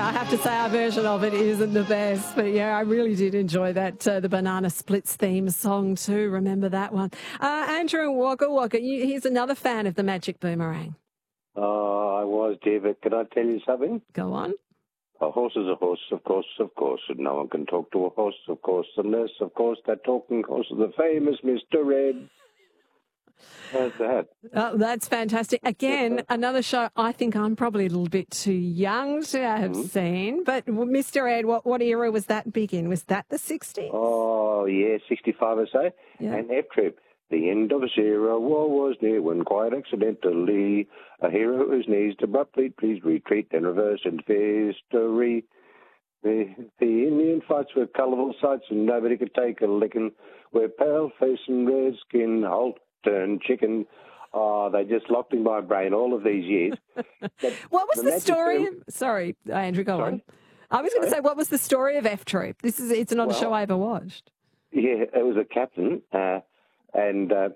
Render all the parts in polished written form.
I have to say our version of it isn't the best. But, yeah, I really did enjoy that, the Banana Splits theme song too. Remember that one? Andrew and Wagga Wagga, he's another fan of the Magic Boomerang. Oh, I was, David. Can I tell you something? Go on. A horse is a horse, of course, and no one can talk to a horse, of course, unless, of course, that talking horse is the famous Mr. Red. How's that? Oh, that's fantastic. Again, another show I think I'm probably a little bit too young to have seen. But Mr. Ed, what era was that big in? Was that the 60s? Oh, yeah, 65 or so. Yeah. And F-Trip. The end of a era war was there when quite accidentally a hero whose knees abruptly please retreat and reverse into history. The Indian fights were colourful sights and nobody could take a licking. Where pale face and red skin, halt, turn, chicken. Oh, they just locked in my brain all of these years. What was the story? Sorry, Andrew, go on. I was going to say, what was the story of F-Troop? It's not a show I ever watched. Yeah, it was a captain, and they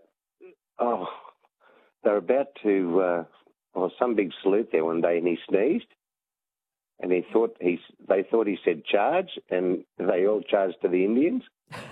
were about to, some big salute there one day, and he sneezed, and they thought he said charge, and they all charged to the Indians,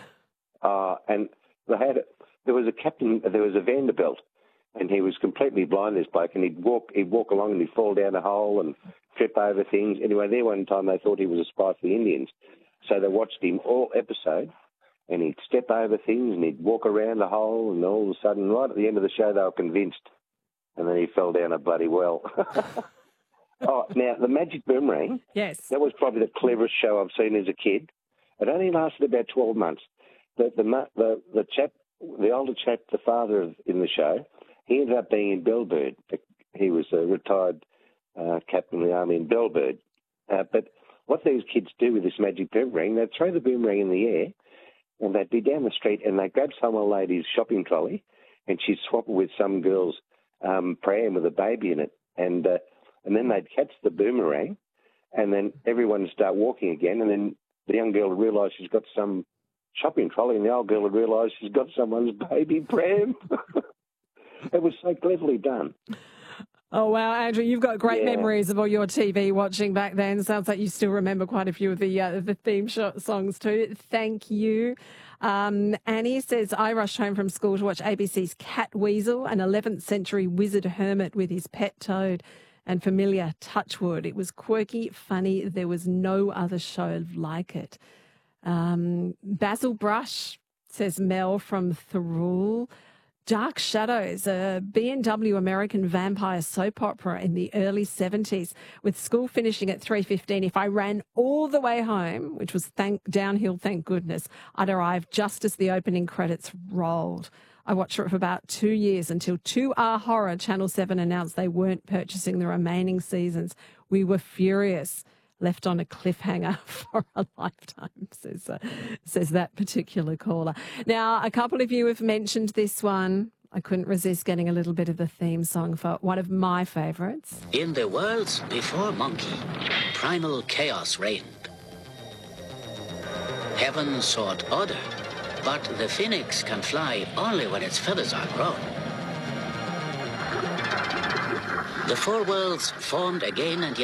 and there was a captain, there was a Vanderbilt, and he was completely blind, this bloke, and he'd walk along and he'd fall down a hole and trip over things. Anyway, there one time they thought he was a spy for the Indians, so they watched him all episode. And he'd step over things and he'd walk around the hole, and all of a sudden, right at the end of the show, they were convinced. And then he fell down a bloody well. Now, the Magic Boomerang, yes, that was probably the cleverest show I've seen as a kid. It only lasted about 12 months. The chap, the older chap, the father in the show, he ended up being in Bellbird. He was a retired captain of the army in Bellbird. But what these kids do with this Magic Boomerang, they'd throw the boomerang in the air, and they'd be down the street and they'd grab some old lady's shopping trolley and she'd swap it with some girl's pram with a baby in it. And then they'd catch the boomerang and then everyone would start walking again, and then the young girl would realise she's got some shopping trolley and the old girl would realise she's got someone's baby pram. It was so cleverly done. Oh, wow, Andrew, you've got great memories of all your TV watching back then. Sounds like you still remember quite a few of the theme songs too. Thank you. Annie says, I rushed home from school to watch ABC's Cat Weasel, an 11th century wizard hermit with his pet toad and familiar Touchwood. It was quirky, funny. There was no other show like it. Basil Brush, says Mel from Thirroul. Dark Shadows, a B&W American vampire soap opera in the early 70s, with school finishing at 3:15. If I ran all the way home, which was downhill, thank goodness, I'd arrive just as the opening credits rolled. I watched it for about 2 years until 2R Horror, Channel 7, announced they weren't purchasing the remaining seasons. We were furious. Left on a cliffhanger for a lifetime, says that particular caller. Now, a couple of you have mentioned this one. I couldn't resist getting a little bit of the theme song for one of my favourites. In the worlds before Monkey, primal chaos reigned. Heaven sought order, but the phoenix can fly only when its feathers are grown. The four worlds formed again and yet